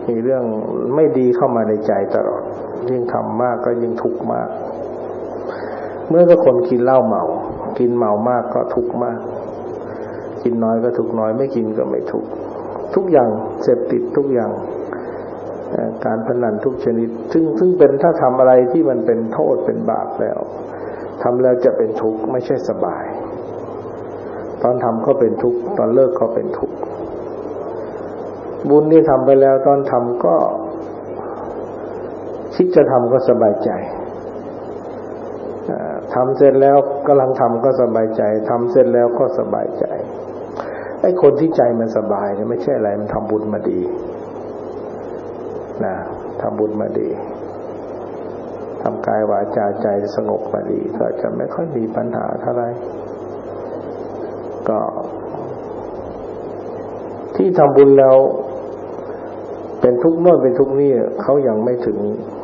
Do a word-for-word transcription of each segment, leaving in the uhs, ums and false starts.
มีเรื่องไม่ดีเข้ามาในใจตลอดยิ่งทำมากก็ยิ่งทุกข์มากเมื่อก็คนกินเหล้าเมากินเมามากก็ทุกข์มากกินน้อยก็ทุกข์น้อยไม่กินก็ไม่ทุกข์ทุกอย่างเสพติดทุกอย่างการพนันทุกชนิดซึ่งซึ่งเป็นถ้าทำอะไรที่มันเป็นโทษเป็นบาปแล้วทำแล้วจะเป็นทุกข์ไม่ใช่สบายตอนทำก็เป็นทุกข์ตอนเลิกก็เป็นทุกข์บุญที่ทำไปแล้วตอนทำก็คิดจะทำก็สบายใจทำเสร็จแล้วกำลังทำก็สบายใจทำเสร็จแล้วก็สบายใจไอ้คนที่ใจมันสบายเนี่ยไม่ใช่อะไรมันทำบุญมาดีนะทำบุญมาดีทำกายวาจาใจสงบมาดีก็จะไม่ค่อยมีปัญหาเท่าไหร่ก็ที่ทำบุญแล้วเป็นทุกข์โน่นเป็นทุกข์นี่เขายังไม่ถึง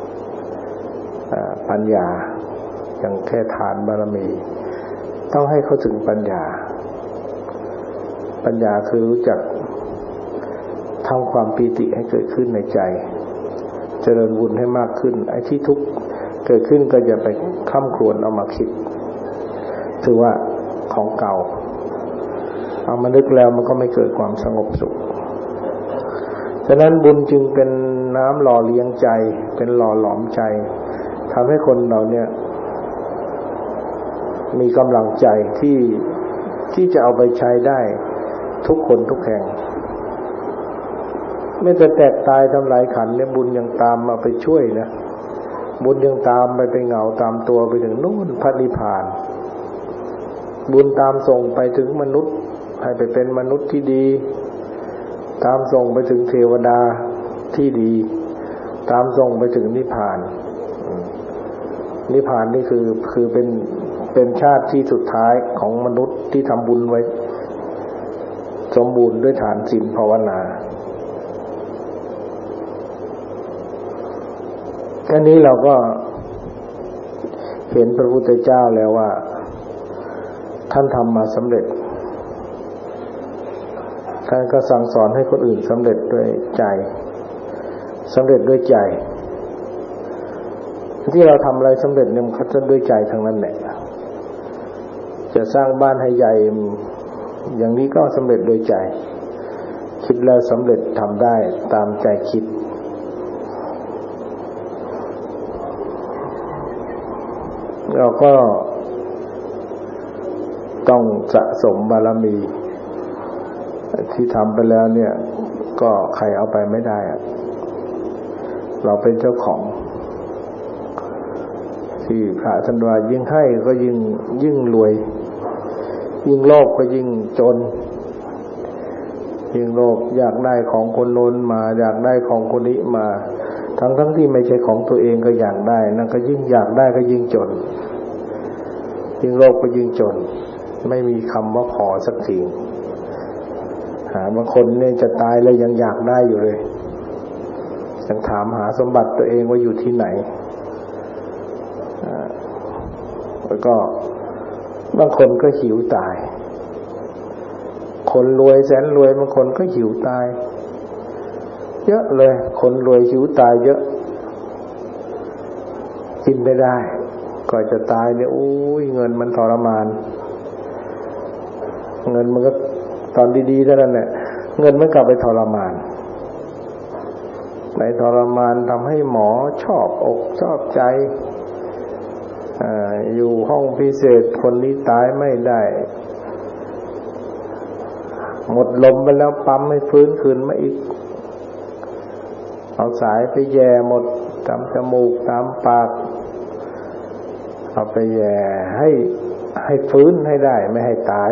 ปัญญายังแค่ทานบารมีต้องให้เขาถึงปัญญาปัญญาคือรู้จักทำความปีติให้เกิดขึ้นในใจเจริญบุญให้มากขึ้นไอ้ที่ทุกข์เกิดขึ้นก็จะไปคร่ำครวญเอามาคิดถือว่าของเก่าเอามานึกแล้วมันก็ไม่เกิดความสงบสุขฉะนั้นบุญจึงเป็นน้ำหล่อเลี้ยงใจเป็นหล่อหลอมใจทำให้คนเราเนี่ยมีกำลังใจที่ที่จะเอาไปใช้ได้ทุกคนทุกแห่งไม่แต่แตกตายทำลายขันธ์เนี่ยบุญยังตามมาไปช่วยนะบุญยังตามไปไปเหงาตามตัวไปถึงนู่นพระนิพพานบุญตามส่งไปถึงมนุษย์ให้ไปเป็นมนุษย์ที่ดีตามส่งไปถึงเทวดาที่ดีตามส่งไปถึงนิพพานนิพพานนี่คือคือเป็นเป็นชาติที่สุดท้ายของมนุษย์ที่ทำบุญไว้สมบูรณ์ด้วยฐานศีลภาวนาแค่นี้เราก็เห็นพระพุทธเจ้าแล้วว่าท่านทำมาสำเร็จท่านก็สั่งสอนให้คนอื่นสำเร็จด้วยใจสำเร็จด้วยใจที่เราทำอะไรสำเร็จเนี่ยมันก็ด้วยใจทั้งนั้นแหละจะสร้างบ้านให้ใหญ่อย่างนี้ก็สำเร็จโดยใจคิดแล้วสำเร็จทำได้ตามใจคิดเราก็ต้องสะสมบารมีที่ทำไปแล้วเนี่ยก็ใครเอาไปไม่ได้เราเป็นเจ้าของที่พระท่านว่ายิ่งให้ก็ยิ่งยิ่งรวยยิ่งโลภก็ยิ่งจนยิ่งโลภอยากได้ของคนโน้นมาอยากได้ของคนนี้มาทั้งทั้งที่ไม่ใช่ของตัวเองก็อยากได้นั่นก็ยิ่งอยากได้ก็ยิ่งจนยิ่งโลภก็ยิ่งจนไม่มีคำว่าพอสักทีหาบางคนเนี่ยจะตายแล้วยังอยากได้อยู่เลยยังถามหาสมบัติตัวเองว่าอยู่ที่ไหนแล้วก็บางคนก็หิวตายคนรวยแสนรวยบางคนก็หิวตายเยอะเลยคนรวยหิวตายเยอะกินไม่ได้ก่อนจะตายเนี่ยโอ้ยเงินมันทรมานเงินมันก็ตอนดีๆเท่านั้นแหละเงินมันกลับไปทรมานไปทรมานทำให้หมอชอบอกชอบใจอ่าอยู่ห้องพิเศษคนนี้ตายไม่ได้หมดลมไปแล้วปั๊มให้ฟื้นคืนมาอีกเอาสายไปแย่หมดตามจมูกตามปากเอาไปแย่ให้ให้ฟื้นให้ได้ไม่ให้ตาย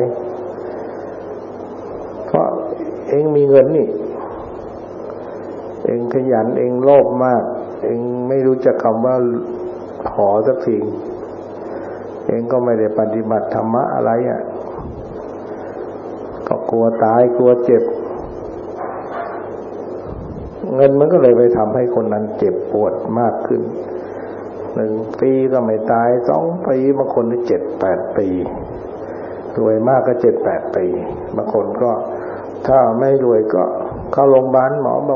เพราะเองมีเงินนี่เองขยันเองโลภมากเองไม่รู้จักคำว่าขอสักทีเองก็ไม่ได้ปฏิบัติธรรมะอะไรอ่ะก็กลัวตายกลัวเจ็บเงินมันก็เลยไปทำให้คนนั้นเจ็บปวดมากขึ้นหนึ่งปีก็ไม่ตายสองปีบางคนเจ็ดแปดปีรวยมากก็เจ็ดแปดปีบางคนก็ถ้าไม่รวยก็เข้าโรงพยาบาลหมอบอก